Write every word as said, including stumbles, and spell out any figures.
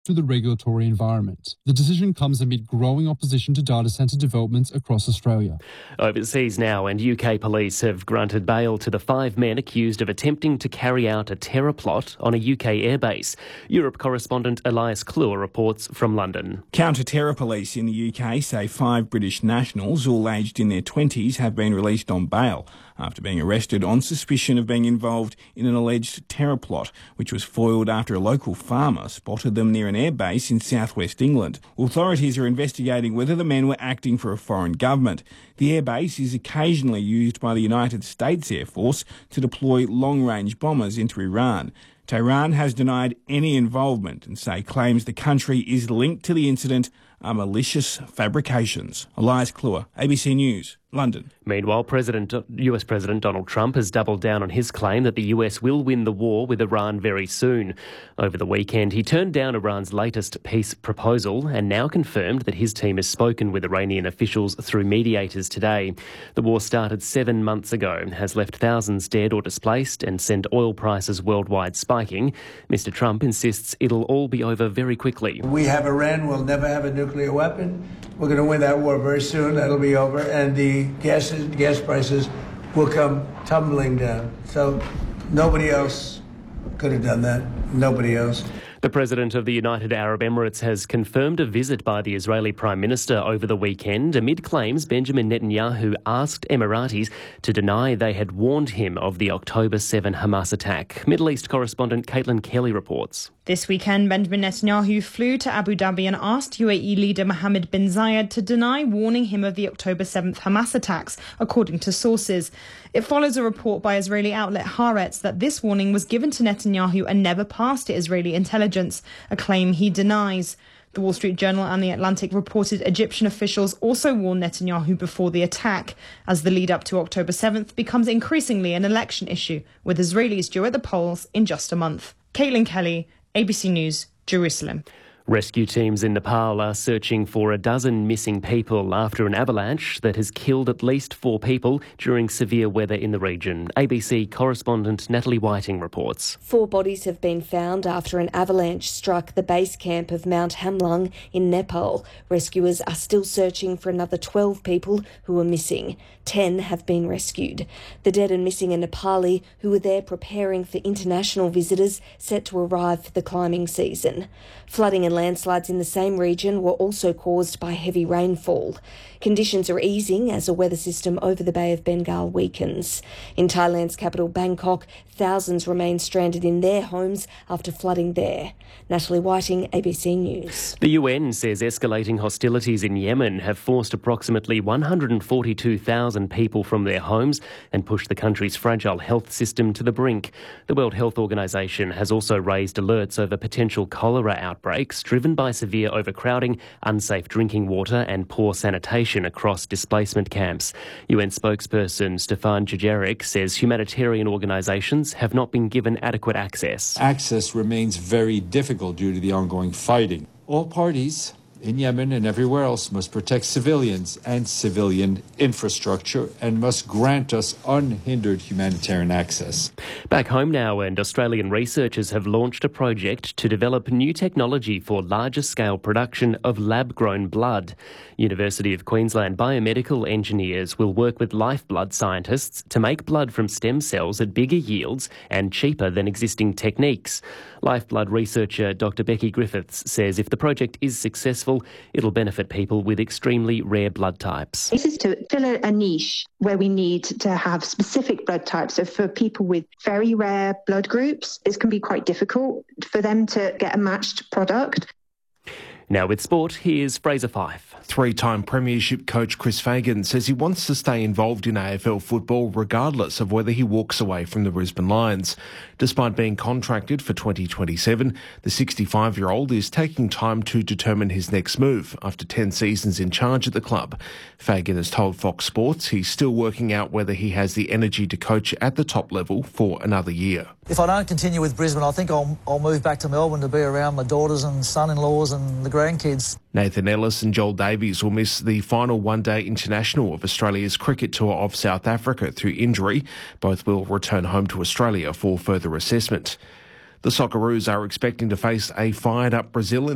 to the regulatory environment. The decision comes amid growing opposition to data centre developments across Australia. Overseas now, and U K police have granted bail to the five men accused of attempting to carry out a terror plot on a U K airbase. Europe correspondent Elias Kluwer reports from London. Counter-terror police in the U K say five British nationals, all aged in their twenties, have been released on bail after being arrested on suspicion of being involved in an alleged terror plot, which was foiled after a local farmer spotted them near an airbase in southwest England. Authorities are investigating whether the men were acting for a foreign government. The airbase is occasionally used by the United States Air Force to deploy long-range bombers into Iran. Tehran has denied any involvement and say claims the country is linked to the incident are malicious fabrications. Elias Kluwer, A B C News, London. Meanwhile, President, U S President Donald Trump has doubled down on his claim that the U S will win the war with Iran very soon. Over the weekend, he turned down Iran's latest peace proposal and now confirmed that his team has spoken with Iranian officials through mediators today. The war started seven months ago, has left thousands dead or displaced and sent oil prices worldwide spiking. Mister Trump insists it'll all be over very quickly. We have Iran, we'll never have a nuclear weapon. We're going to win that war very soon. That'll be over. And the gas, gas prices will come tumbling down. So nobody else could have done that. Nobody else. The President of the United Arab Emirates has confirmed a visit by the Israeli Prime Minister over the weekend amid claims Benjamin Netanyahu asked Emiratis to deny they had warned him of the October seventh Hamas attack. Middle East correspondent Caitlin Kelly reports. This weekend, Benjamin Netanyahu flew to Abu Dhabi and asked U A E leader Mohammed bin Zayed to deny warning him of the October seventh Hamas attacks, according to sources. It follows a report by Israeli outlet Haaretz that this warning was given to Netanyahu and never passed to Israeli intelligence, a claim he denies. The Wall Street Journal and The Atlantic reported Egyptian officials also warned Netanyahu before the attack, as the lead up to October seventh becomes increasingly an election issue, with Israelis due at the polls in just a month. Caitlin Kelly, A B C News, Jerusalem. Rescue teams in Nepal are searching for a dozen missing people after an avalanche that has killed at least four people during severe weather in the region. A B C correspondent Natalie Whiting reports. Four bodies have been found after an avalanche struck the base camp of Mount Hamlung in Nepal. Rescuers are still searching for another twelve people who are missing. Ten have been rescued. The dead and missing are Nepali who were there preparing for international visitors set to arrive for the climbing season. Flooding and landslides in the same region were also caused by heavy rainfall. Conditions are easing as a weather system over the Bay of Bengal weakens. In Thailand's capital Bangkok, thousands remain stranded in their homes after flooding there. Natalie Whiting, A B C News. The U N says escalating hostilities in Yemen have forced approximately one hundred forty-two thousand people from their homes and pushed the country's fragile health system to the brink. The World Health Organization has also raised alerts over potential cholera outbreaks driven by severe overcrowding, unsafe drinking water and poor sanitation across displacement camps. U N spokesperson Stefan Dujarric says humanitarian organisations have not been given adequate access. Access remains very difficult due to the ongoing fighting. All parties in Yemen and everywhere else must protect civilians and civilian infrastructure and must grant us unhindered humanitarian access. Back home now, and Australian researchers have launched a project to develop new technology for larger scale production of lab-grown blood. University of Queensland biomedical engineers will work with lifeblood scientists to make blood from stem cells at bigger yields and cheaper than existing techniques. Lifeblood researcher Doctor Becky Griffiths says if the project is successful, it'll benefit people with extremely rare blood types. This is to fill a, a niche where we need to have specific blood types. So for people with very rare blood groups, this can be quite difficult for them to get a matched product. Now with sport, here's Fraser Fife. Three-time premiership coach Chris Fagan says he wants to stay involved in A F L football regardless of whether he walks away from the Brisbane Lions. Despite being contracted for twenty twenty-seven, the sixty-five-year-old is taking time to determine his next move after ten seasons in charge at the club. Fagan has told Fox Sports he's still working out whether he has the energy to coach at the top level for another year. If I don't continue with Brisbane, I think I'll, I'll move back to Melbourne to be around my daughters and son-in-laws and the grandkids. Nathan Ellis and Joel Davies will miss the final one-day international of Australia's cricket tour of South Africa through injury. Both will return home to Australia for further assessment. The Socceroos are expecting to face a fired-up Brazil in